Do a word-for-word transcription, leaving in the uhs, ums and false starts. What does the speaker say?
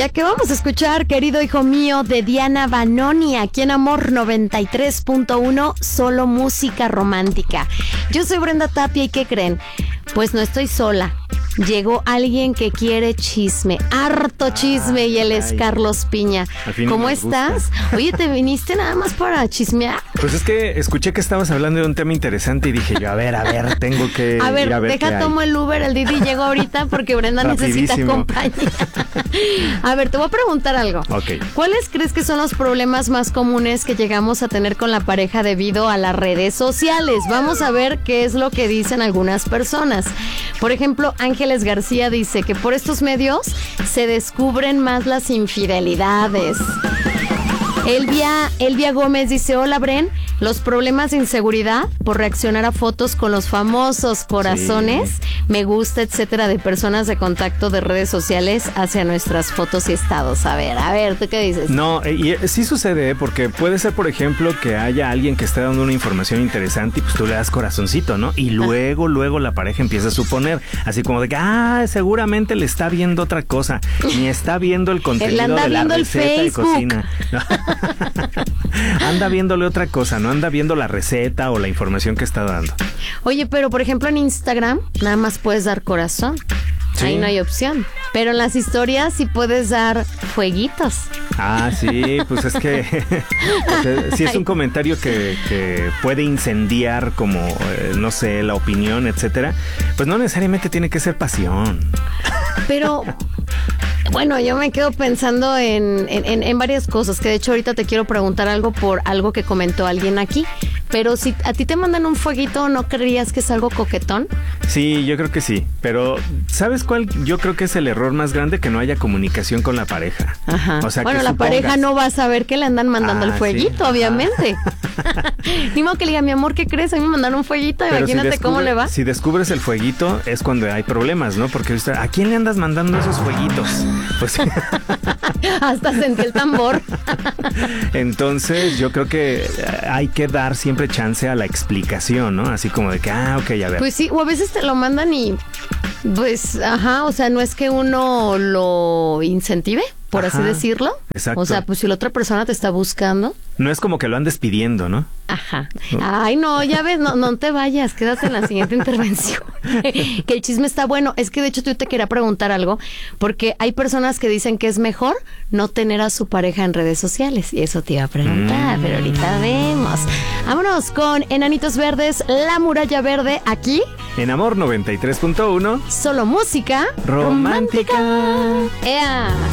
Ya que vamos a escuchar, querido hijo mío, de Diana Vanoni, aquí en Amor noventa y tres punto uno, solo música romántica. Yo soy Brenda Tapia y ¿qué creen? Pues no estoy sola. Llegó alguien que quiere chisme, harto chisme, ay, y él es ay. Carlos Piña. ¿Cómo estás? Gusta. Oye, ¿te viniste nada más para chismear? Pues es que escuché que estabas hablando de un tema interesante y dije yo, a ver, a ver, tengo que a ver, ir a ver deja tomo el Uber, el Didi llegó ahorita porque Brenda necesita compañía. A ver, te voy a preguntar algo. Okay. ¿Cuáles crees que son los problemas más comunes que llegamos a tener con la pareja debido a las redes sociales? Vamos a ver qué es lo que dicen algunas personas. Por ejemplo, Ángeles García dice que por estos medios se descubren más las infidelidades. Elvia, Elvia Gómez dice, hola Bren, los problemas de inseguridad por reaccionar a fotos con los famosos corazones, sí. me gusta, etcétera, de personas de contacto de redes sociales hacia nuestras fotos y estados. A ver, a ver, ¿tú qué dices? No, y sí sucede, porque puede ser, por ejemplo, que haya alguien que esté dando una información interesante y pues tú le das corazoncito, ¿no? Y luego, ah. luego la pareja empieza a suponer, así como de que, ah, seguramente le está viendo otra cosa, ni está viendo el contenido de la receta de cocina. Anda viéndole otra cosa, no anda viendo la receta o la información que está dando. Oye, pero por ejemplo en Instagram nada más puedes dar corazón. Sí. Ahí no hay opción. Pero en las historias sí puedes dar fueguitos. Ah, sí, pues es que pues, sí es un comentario que, que puede incendiar como, eh, no sé, la opinión, etcétera. Pues no necesariamente tiene que ser pasión. Pero... Bueno, yo me quedo pensando en, en, en varias cosas, que de hecho ahorita te quiero preguntar algo por algo que comentó alguien aquí. Pero si a ti te mandan un fueguito, ¿no creerías que es algo coquetón? Sí, yo creo que sí. Pero ¿sabes cuál? Yo creo que es el error más grande, que no haya comunicación con la pareja. Ajá. O sea, bueno, que la supongas... pareja no va a saber que le andan mandando ah, el fueguito, sí. obviamente. Ni modo que le diga, mi amor, ¿qué crees? A mí me mandaron un fueguito, pero imagínate si descubre, cómo le va. Si descubres el fueguito es cuando hay problemas, ¿no? Porque ¿a quién le andas mandando esos fueguitos? Pues hasta sentí el tambor. Entonces yo creo que hay que dar siempre chance a la explicación, ¿no? Así como de que, ah, ok, a ver. Pues sí, o a veces te lo mandan y pues, ajá, o sea, no es que uno lo incentive, por ajá, así decirlo. Exacto. O sea, pues si la otra persona te está buscando. No es como que lo andes pidiendo, ¿no? Ajá. Ay, no, ya ves, no, no te vayas, quédate en la siguiente intervención. Que el chisme está bueno. Es que de hecho yo te quería preguntar algo, porque hay personas que dicen que es mejor no tener a su pareja en redes sociales. Y eso te iba a preguntar, mm. pero ahorita vemos. Vámonos con Enanitos Verdes, La Muralla Verde, aquí. En Amor noventa y tres punto uno. Solo música romántica. romántica. ¡Ea!